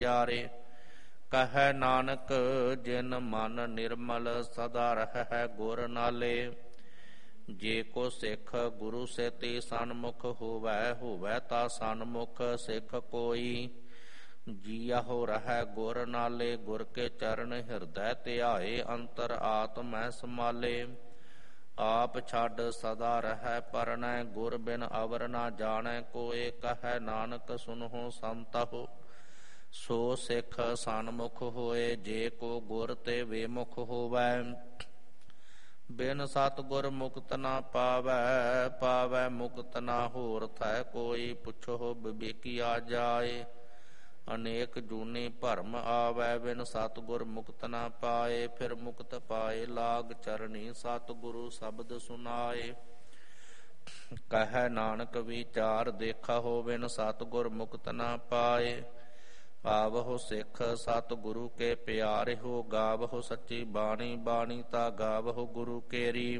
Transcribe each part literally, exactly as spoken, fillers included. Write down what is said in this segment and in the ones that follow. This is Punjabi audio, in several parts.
ਪਿਆਰੇ। ਕਹੈ ਨਾਨਕ ਜਿਨ ਮਨ ਨਿਰਮਲ ਸਦਾ ਰਹਿ ਗੁਰ ਨਾਲੇ। ਜੇ ਕੋ ਸਿੱਖ ਗੁਰੂ ਸੇਤੀ ਸਨਮੁਖ ਹੋਵੈ, ਹੋਵੈ ਤਾ ਸਨਮੁਖ ਸਿੱਖ ਕੋਈ। ਜੀਆਹੋ ਰਹਿ ਗੁਰ ਨਾਲੇ, ਗੁਰ ਕੇ ਚਰਨ ਹਿਰਦੈ ਧਿਆਏ, ਅੰਤਰ ਆਤਮੈ ਸਮਾਲੇ। ਆਪ ਛੱਡ ਸਦਾ ਰਹਿ ਪਰਣੈ, ਗੁਰ ਬਿਨ ਅਵਰ ਨਾ ਜਾਣੈ ਕੋਇ। ਕਹੈ ਨਾਨਕ ਸੁਨਹੁ ਸੰਤਹੁ ਸੋ ਸਿੱਖ ਸਨਮੁਖ ਹੋਏ। ਜੇ ਕੋ ਗੁਰ ਤੇ ਵੇਮੁਖ ਹੋਵੈ, ਬਿਨ ਸਤਿਗੁਰ ਮੁਕਤ ਨਾ ਪਾਵੈ। ਪਾਵੈ ਮੁਕਤ ਨਾ ਹੋਰ ਥੈ ਕੋਈ, ਪੁੱਛੋ ਵਿਵੇਕੀਆ ਜਾਏ। ਅਨੇਕ ਜੂਨੀ ਭਰਮ ਆਵੈ, ਬਿਨ ਸਤਿਗੁਰ ਮੁਕਤ ਨਾ ਪਾਏ। ਫਿਰ ਮੁਕਤ ਪਾਏ ਲਾਗ ਚਰਣੀ, ਸਤਿਗੁਰੂ ਸ਼ਬਦ ਸੁਨਾਏ। ਕਹੈ ਨਾਨਕ ਵਿਚਾਰ ਦੇਖਹੁ, ਬਿਨ ਸਤਿਗੁਰ ਮੁਕਤ ਨਾ ਪਾਏ। ਆਵਹੁ ਸਿੱਖ ਸਤਿਗੁਰੂ ਕੇ ਪਿਆਰਿਹੁ, ਗਾਵਹੁ ਸੱਚੀ ਬਾਣੀ। ਬਾਣੀ ਤਾ ਗਾਵਹੁ ਗੁਰੂ ਕੇਰੀ,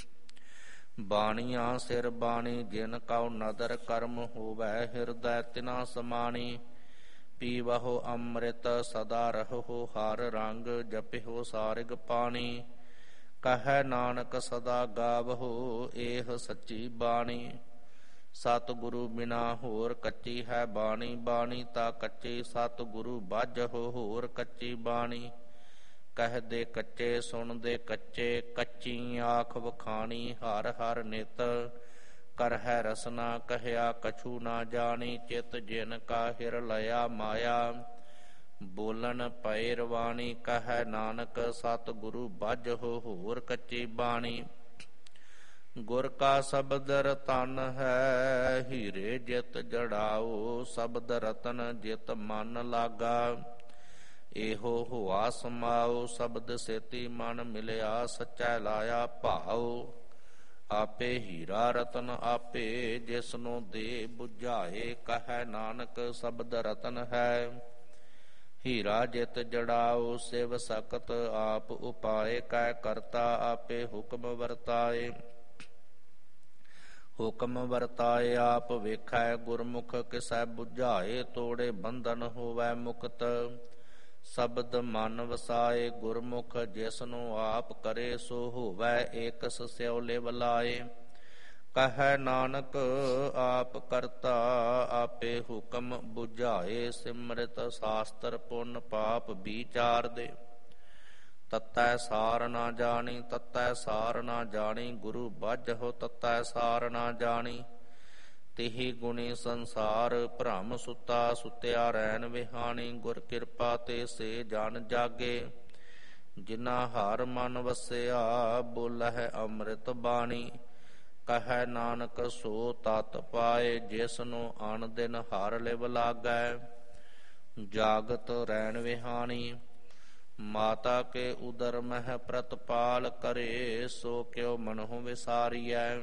ਬਾਣੀਆਂ ਸਿਰ ਬਾਣੀ। ਜਿਨ ਕਉ ਨਦਰ ਕਰਮ ਹੋਵੈ, ਹਿਰਦੈ ਤਿਨਾ ਸਮਾਣੀ। ਪੀਵਹੁ ਅੰਮ੍ਰਿਤ ਸਦਾ ਰਹਹੁ, ਹਰ ਰੰਗ ਜਪਿਹੁ ਸਾਰਿਗ ਪਾਣੀ। ਕਹੈ ਨਾਨਕ ਸਦਾ ਗਾਵਹੁ ਏਹ ਸੱਚੀ ਬਾਣੀ। ਸਤਿਗੁਰੂ ਬਿਨਾ ਹੋਰ ਕੱਚੀ ਹੈ ਬਾਣੀ। ਬਾਣੀ ਤਾ ਕੱਚੀ ਸਤਿਗੁਰੂ ਬਾਝਹੁ, ਹੋਰ ਕੱਚੀ ਬਾਣੀ। ਕਹਿਦੇ ਕੱਚੇ ਸੁਣਦੇ ਕੱਚੇ, ਕੱਚੀ ਆਖ ਵਖਾਣੀ। ਹਰ ਹਰ ਨਿਤ ਕਰਹਿ ਰਸਨਾ, ਕਹਿਆ ਕਛੂ ਨਾ ਜਾਣੀ। ਚਿਤ ਜਿਨ ਕਾ ਹਿਰ ਲਿਆ ਮਾਇਆ, ਬੋਲਣ ਪਏ ਰਵਾਣੀ। ਕਹੈ ਨਾਨਕ ਸਤਿਗੁਰੂ ਬਾਝਹੁ, ਹੋਰ ਕੱਚੀ ਬਾਣੀ। ਗੁਰ ਕਾ ਸ਼ਬਦ ਰਤਨ ਹੈ, ਹੀਰੇ ਜਿਤ ਜੜਾਓ। ਸ਼ਬਦ ਰਤਨ ਜਿਤ ਮਨ ਲਾਗਾ, ਇਹੋ ਹੁਆ ਸਮਾਓ। ਸ਼ਬਦ ਸੇਤੀ ਮਨ ਮਿਲਿਆ, ਸੱਚਾ ਲਾਇਆ ਭਾਉ। ਆਪੇ ਹੀਰਾ ਰਤਨ ਆਪੇ, ਜਿਸਨੂੰ ਦੇ ਬੁਝਾਏ। ਕਹੈ ਨਾਨਕ ਸ਼ਬਦ ਰਤਨ ਹੈ, ਹੀਰਾ ਜਿਤ ਜੜਾਓ। ਸਿਵ ਸਕਤ ਆਪ ਉਪਾਏ, ਕੈ ਕਰਤਾ ਆਪੇ ਹੁਕਮ ਵਰਤਾਏ। ਹੁਕਮ ਵਰਤਾਏ ਆਪ ਵੇਖੈ, ਗੁਰਮੁਖ ਕਿਸੈ ਬੁਝਾਏ। ਤੋੜੇ ਬੰਧਨ ਹੋਵੈ ਮੁਕਤ, ਸ਼ਬਦ ਮਨ ਵਸਾਏ। ਗੁਰਮੁਖ ਜਿਸਨੂੰ ਆਪ ਕਰੇ, ਸੋ ਹੋਵੈ ਏਕਸ ਸਿਉ ਲਿਵ ਲਾਏ। ਕਹੈ ਨਾਨਕ ਆਪ ਕਰਤਾ ਆਪੇ ਹੁਕਮ ਬੁਝਾਏ। ਸਿਮਰਿਤ ਸ਼ਾਸਤਰ ਪੁੰਨ ਪਾਪ ਵਿਚਾਰ ਦੇ, ਤਤੈ ਸਾਰ ਨਾ ਜਾਣੀ। ਤਤੈ ਸਾਰ ਨਾ ਜਾਣੀ, ਗੁਰੂ ਬਾਝਹੁ ਤਤੈ ਸਾਰ ਨਾ ਜਾਣੀ। ਤਿਹੀ ਗੁਣੀ ਸੰਸਾਰ ਭ੍ਰਮ ਸੁਤਾ, ਸੁਤਿਆ ਰੈਣ ਵਿਹਾਣੀ। ਗੁਰ ਕਿਰਪਾ ਤੇ ਸੇ ਜਨ ਜਾਗੇ, ਜਿਨਾ ਹਰ ਮਨ ਵਸਿਆ। ਬੋਲਹਿ ਅੰਮ੍ਰਿਤ ਬਾਣੀ, ਕਹੈ ਨਾਨਕ ਸੋ ਤਤ ਪਾਏ। ਜਿਸਨੂੰ ਅਨ ਦਿਨ ਹਰ ਲਿਵ ਲਾਗੈ, ਜਾਗਤ ਰੈਣ ਵਿਹਾਣੀ। ਮਾਤਾ ਕੇ ਉਦਰ ਮਹਿ ਪ੍ਰਤਪਾਲ ਕਰੇ, ਸੋ ਕਿਉ ਮਨਹੁ ਵਿਸਾਰੀਐ।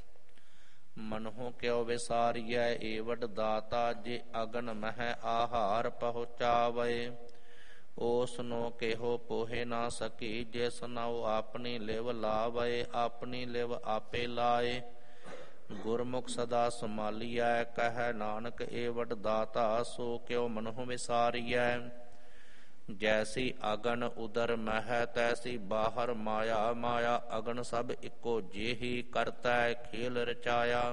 ਮਨਹੁ ਕਿਉ ਵਿਸਾਰੀਐ, ਏਵਡ ਦਾਤਾ। ਜੇ ਅਗਨ ਮਹਿ ਆਹਾਰ ਪਹੁੰਚਾਵੇ, ਓਸਨੂੰ ਕਿਹੋ ਪੋਹੇ ਨਾ ਸਕੀ। ਜਿਸ ਨਾਉ ਆਪਣੀ ਲਿਵ ਲਾਵੇ, ਆਪਣੀ ਲਿਵ ਆਪੇ ਲਾਏ। ਗੁਰਮੁਖ ਸਦਾ ਸੰਭਾਲੀਐ, ਕਹੈ ਨਾਨਕ ਏਵਡ ਦਾਤਾ। ਸੋ ਕਿਉ ਮਨਹੁ ਵਿਸਾਰੀਐ। ਜੈਸੀ ਅਗਨ ਉਦਰ ਮਹਿ, ਤੈਸੀ ਬਾਹਰ ਮਾਇਆ। ਮਾਇਆ ਅਗਨ ਸਭ ਇੱਕੋ ਜਿਹੀ, ਕਰਤੈ ਖੇਲ ਰਚਾਇਆ।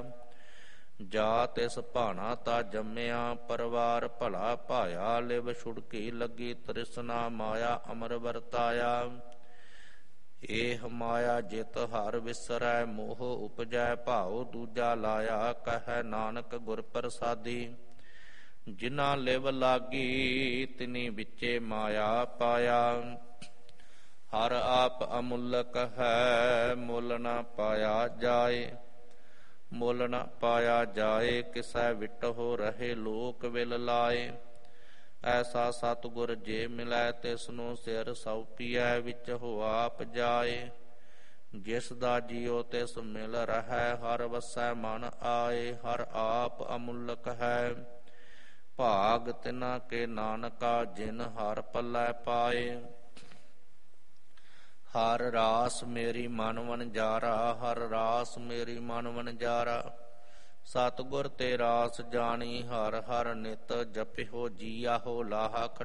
ਜਾ ਤਿਸ ਭਾਣਾ ਤਾ ਜੰਮਿਆ, ਪਰਵਾਰ ਭਲਾ ਭਾਇਆ। ਲਿਵ ਛੁੜਕੀ ਲੱਗੀ ਤ੍ਰਿਸ਼ਨਾ, ਮਾਇਆ ਅਮਰ ਵਰਤਾਇਆ। ਏਹ ਮਾਇਆ ਜਿਤ ਹਰ ਵਿਸਰੈ, ਮੋਹ ਉਪਜੈ ਭਾਉ ਦੂਜਾ ਲਾਇਆ। ਕਹੈ ਨਾਨਕ ਗੁਰ ਪ੍ਰਸਾਦੀ, ਜਿਨਾ ਲਿਵ ਲਾਗੀ ਤਿਨੀ ਵਿੱਚੇ ਮਾਇਆ ਪਾਇਆ। ਹਰ ਆਪ ਅਮੁੱਲਕ ਹੈ, ਮੁੱਲ ਨਾ ਪਾਇਆ ਜਾਏ। ਮੁੱਲ ਨਾ ਪਾਇਆ ਜਾਏ, ਕਿਸੈ ਵਿਟਹੁ ਰਹੇ ਲੋਕ ਵਿਲ ਲਾਏ। ਐਸਾ ਸਤਿਗੁਰ ਜੇ ਮਿਲੈ, ਤਿਸਨੂੰ ਸਿਰ ਸੌਂਪੀਐ, ਵਿੱਚ ਹੋ ਆਪ ਜਾਏ। ਜਿਸ ਦਾ ਜੀਉ ਤਿਸ ਮਿਲ ਰਹੈ, ਹਰ ਵਸੈ ਮਨ ਆਏ। ਹਰ ਆਪ ਅਮੁੱਲਕ ਹੈ, ਭਾਗ ਤਿਨਾ ਕੇ ਨਾਨਕਾ। ਜਿਨ ਹਰ ਪੱਲੇ ਪਾਏ, ਹਰ ਰਾਸ ਮੇਰੀ ਮਨ ਵਣਜਾਰਾ। ਹਰ ਰਾਸ ਮੇਰੀ ਮਨ ਵਣਜਾਰਾ। ਸਤਿਗੁਰ ਤੇ ਰਾਸ ਜਾਣੀ ਹਰ ਹਰ ਨਿਤ ਜਪਿਓ ਜੀਆਹੋ ਲਾਹਾ